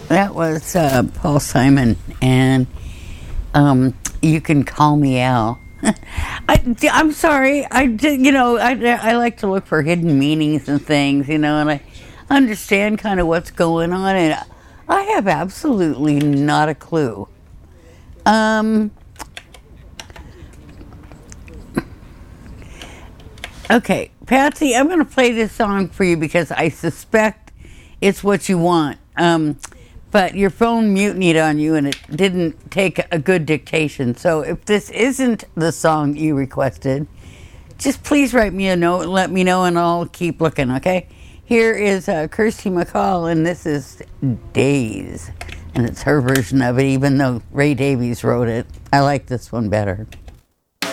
That was Paul Simon, and You Can Call Me Al. I'm sorry. I did, I like to look for hidden meanings and things, and I understand kind of what's going on, and I have absolutely not a clue. Okay, Patsy, I'm going to play this song for you because I suspect it's what you want. But your phone mutinied on you and it didn't take a good dictation. So if this isn't the song you requested, just please write me a note and let me know, and I'll keep looking, okay? Here is Kirsty MacColl, and this is Days. And it's her version of it, even though Ray Davies wrote it. I like this one better.